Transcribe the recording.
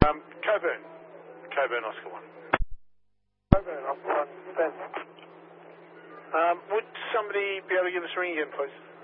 Coburn. Coburn, Oscar 1. Coburn, Oscar 1, thanks. Would somebody be able to give us a ring again, please?